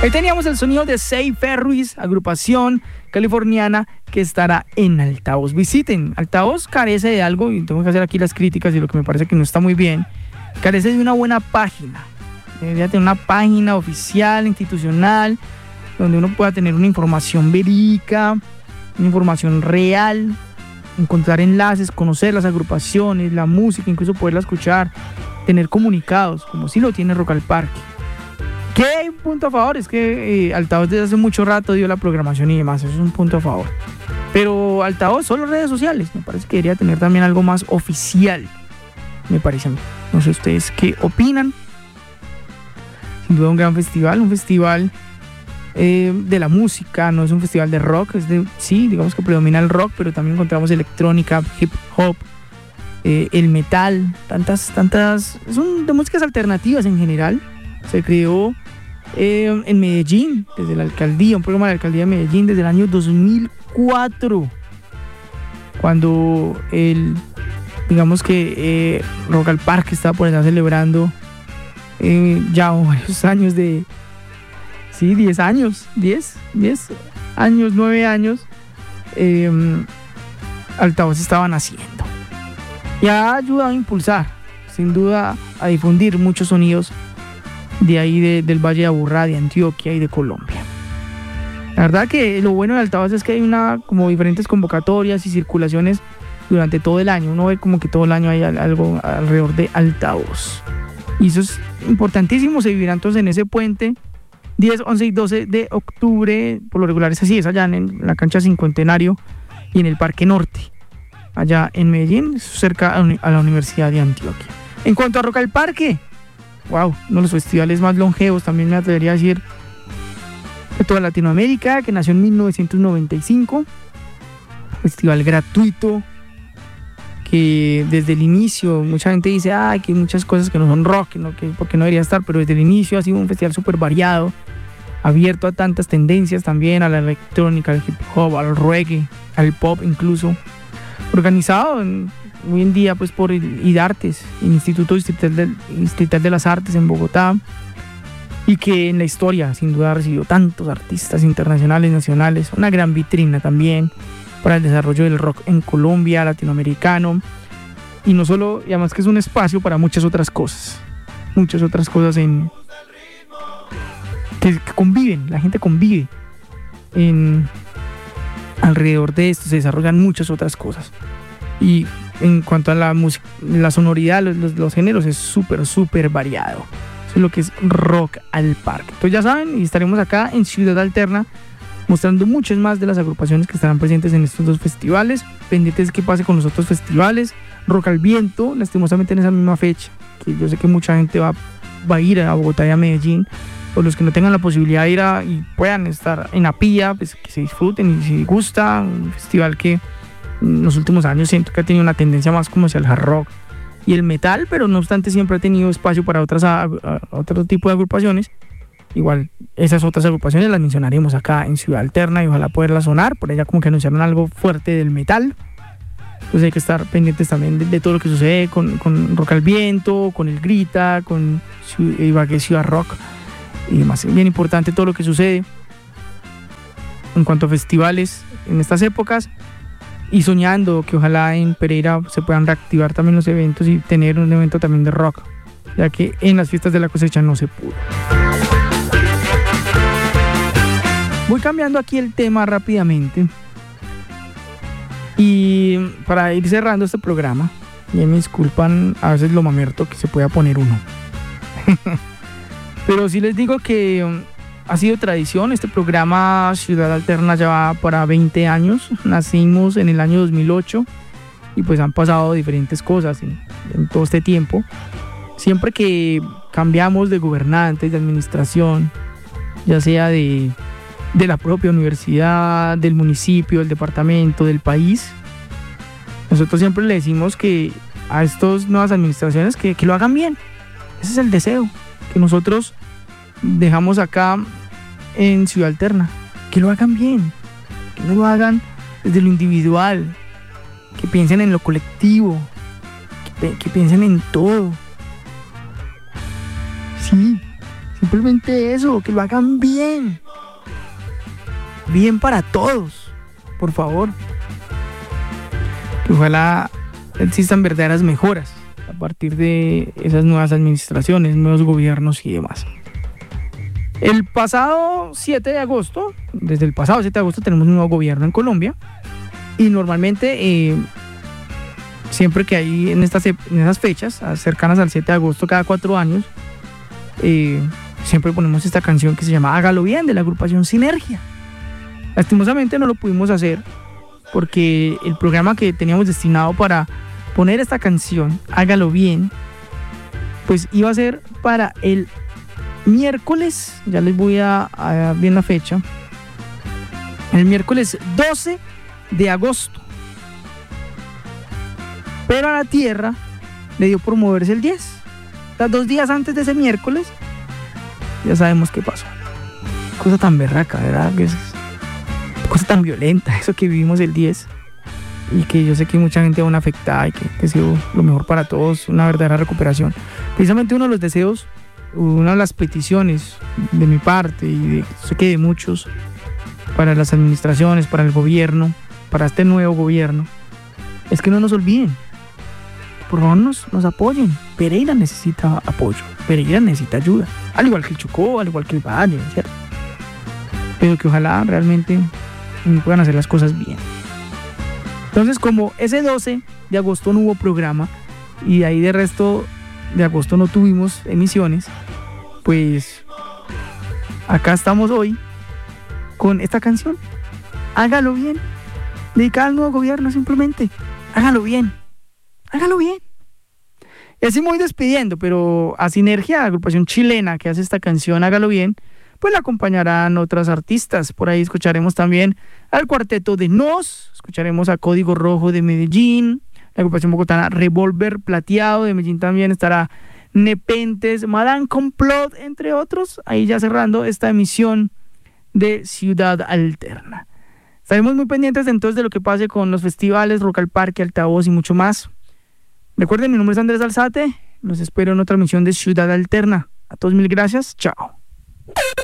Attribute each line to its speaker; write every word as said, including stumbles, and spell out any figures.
Speaker 1: Ahí teníamos el sonido de Say Ferris, agrupación californiana que estará en Altavoz. Visiten, Altavoz carece de algo, y tengo que hacer aquí las críticas y lo que me parece que no está muy bien. Carece de una buena página. Debería tener una página oficial, institucional, donde uno pueda tener una información verídica, una información real, encontrar enlaces, conocer las agrupaciones, la música, incluso poderla escuchar, tener comunicados, como si lo tiene Rock al Parque. ¿Qué punto a favor? Es que eh, Altavoz desde hace mucho rato dio la programación y demás, eso es un punto a favor. Pero Altavoz solo redes sociales, me parece que debería tener también algo más oficial, me parece a mí. No sé ustedes qué opinan. Sin duda un gran festival, un festival eh, de la música, no es un festival de rock, es de, sí, digamos que predomina el rock, pero también encontramos electrónica, hip hop, eh, el metal, tantas, tantas, son de músicas alternativas en general. Se creó eh, en Medellín, desde la alcaldía, un programa de la alcaldía de Medellín desde el año dos mil cuatro, cuando el, digamos que eh, Rock al Parque estaba por estar celebrando eh, ya varios años de, sí, diez años, diez, diez años, nueve años, eh, Altavoz estaba naciendo y ha ayudado a impulsar, sin duda, a difundir muchos sonidos de ahí de, del Valle de Aburrá, de Antioquia y de Colombia. La verdad que lo bueno de Altavoz es que hay una como diferentes convocatorias y circulaciones durante todo el año. Uno ve como que todo el año hay algo alrededor de Altavoz. Y eso es importantísimo. Se vivirá entonces en ese puente diez, once y doce de octubre. Por lo regular es así, es allá en la cancha Cincuentenario y en el Parque Norte, allá en Medellín, cerca a la Universidad de Antioquia. En cuanto a Rock al Parque, wow, uno de los festivales más longevos, también me atrevería a decir, de toda Latinoamérica, que nació en mil novecientos noventa y cinco. Festival gratuito, que desde el inicio, mucha gente dice, ay, que hay muchas cosas que no son rock, ¿no? Que porque no debería estar, pero desde el inicio ha sido un festival súper variado, abierto a tantas tendencias también, a la electrónica, al hip hop, al reggae, al pop incluso, organizado en, hoy en día pues por el IDARTES, el Instituto Distrital de, Distrital de las Artes en Bogotá, y que en la historia sin duda ha recibido tantos artistas internacionales, nacionales, una gran vitrina también para el desarrollo del rock en Colombia, latinoamericano, y no solo, y además que es un espacio para muchas otras cosas, muchas otras cosas en que, que conviven, la gente convive en alrededor de esto, se desarrollan muchas otras cosas. Y en cuanto a la música, la sonoridad, los, los, los géneros, es súper, súper variado. Eso es lo que es Rock al Parque. Entonces ya saben, y estaremos acá en Ciudad Alterna mostrando muchas más de las agrupaciones que estarán presentes en estos dos festivales, pendientes de qué pase con los otros festivales. Rock al Viento, lastimosamente en esa misma fecha, que yo sé que mucha gente va, va a ir a Bogotá y a Medellín, o los que no tengan la posibilidad de ir a, y puedan estar en Apía, pues que se disfruten, y si gusta, un festival que en los últimos años siento que ha tenido una tendencia más como hacia el hard rock y el metal, pero no obstante siempre ha tenido espacio para otras a, a, otro tipo de agrupaciones. Igual esas otras agrupaciones las mencionaremos acá en Ciudad Alterna y ojalá poderlas sonar. Por allá como que anunciaron algo fuerte del metal, entonces hay que estar pendientes también de, de todo lo que sucede con, con Rock al Viento, con el Grita, con Ibagué Ciudad Rock y demás. Es bien importante todo lo que sucede en cuanto a festivales en estas épocas, y soñando que ojalá en Pereira se puedan reactivar también los eventos y tener un evento también de rock, ya que en las fiestas de la cosecha no se pudo. Voy cambiando aquí el tema rápidamente y para ir cerrando este programa, ya me disculpan a veces lo mamerto que se pueda poner uno pero sí les digo que um, ha sido tradición. Este programa Ciudad Alterna ya va para veinte años. Nacimos en el año dos mil ocho y pues han pasado diferentes cosas en, en todo este tiempo. Siempre que cambiamos de gobernantes, de administración, ya sea de, de la propia universidad, del municipio, del departamento, del país, nosotros siempre le decimos que a estas nuevas administraciones que, que lo hagan bien. Ese es el deseo que nosotros dejamos acá en Ciudad Alterna, que lo hagan bien, que no lo hagan desde lo individual, que piensen en lo colectivo, que, que piensen en todo. Sí, Simplemente eso, que lo hagan bien. Bien para todos, por favor. Que ojalá existan verdaderas mejoras a partir de esas nuevas administraciones, nuevos gobiernos y demás. El pasado siete de agosto, desde el pasado siete de agosto tenemos un nuevo gobierno en Colombia y normalmente eh, siempre que hay en estas, en esas fechas cercanas al siete de agosto cada cuatro años, eh, siempre ponemos esta canción que se llama Hágalo Bien, de la agrupación Sinergia. Lastimosamente no lo pudimos hacer porque el programa que teníamos destinado para poner esta canción, Hágalo Bien, pues iba a ser para el miércoles, ya les voy a, a dar bien la fecha, el miércoles doce de agosto, pero a la tierra le dio por moverse el diez. O sea, dos días antes de ese miércoles, ya sabemos qué pasó. Cosa tan berraca, ¿verdad? Que es cosa tan violenta, eso que vivimos el diez, y que yo sé que mucha gente aún afectada y que, que ha sido lo mejor para todos, una verdadera recuperación. Precisamente uno de los deseos, una de las peticiones de mi parte y de, sé que de muchos, para las administraciones, para el gobierno, para este nuevo gobierno, es que no nos olviden, por favor nos, nos apoyen. Pereira necesita apoyo, Pereira necesita ayuda, al igual que el Chocó, al igual que el Valle, ¿cierto? Pero que ojalá realmente puedan hacer las cosas bien. Entonces, como ese doce de agosto no hubo programa y ahí de resto de agosto no tuvimos emisiones, pues acá estamos hoy con esta canción, Hágalo Bien, dedicada al nuevo gobierno. Simplemente hágalo bien, hágalo bien. Y así me voy despidiendo, pero a Sinergia, la agrupación chilena que hace esta canción, Hágalo Bien, pues la acompañarán otras artistas. Por ahí escucharemos también al cuarteto de Nos, escucharemos a Código Rojo de Medellín, la agrupación bogotana Revolver Plateado de Medellín, también estará Nepentes, Madame Complot, entre otros. Ahí ya cerrando esta emisión de Ciudad Alterna. Estaremos muy pendientes entonces de lo que pase con los festivales, Rock al Parque, Altavoz y mucho más. Recuerden, mi nombre es Andrés Alzate, los espero en otra emisión de Ciudad Alterna. A todos mil gracias, chao.